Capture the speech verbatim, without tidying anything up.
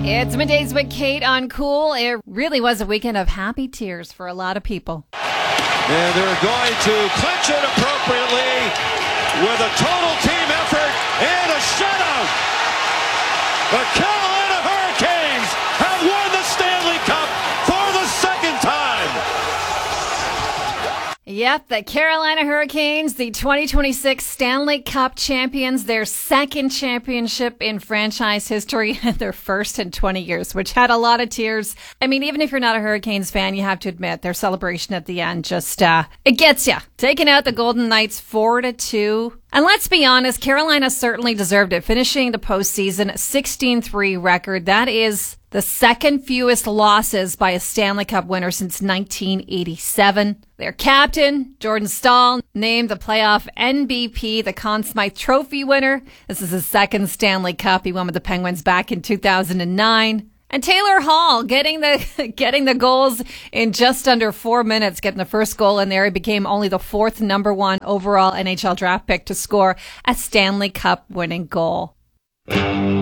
It's Middays with Kate on Cool. It really was a weekend of happy tears for a lot of people. And they're going to clinch it appropriately with a total team effort and a shutout. The Carolina Hurricanes have won the Stanley Cup for the second time. Yep, the Carolina Hurricanes, the twenty twenty-six Stanley Cup champions, their second championship in franchise history, and their first in twenty years, which had a lot of tears. I mean, even if you're not a Hurricanes fan, you have to admit their celebration at the end just, uh, it gets you. Taking out the Golden Knights four to two. And let's be honest, Carolina certainly deserved it, finishing the postseason sixteen three record. That is the second fewest losses by a Stanley Cup winner since nineteen eighty-seven. Their captain, Jordan Staal, named the playoff M V P, the Conn Smythe Trophy winner. This is his second Stanley Cup. He won with the Penguins back in two thousand nine. And Taylor Hall getting the getting the goals in just under four minutes, getting the first goal in there. He became only the fourth number one overall N H L draft pick to score a Stanley Cup winning goal.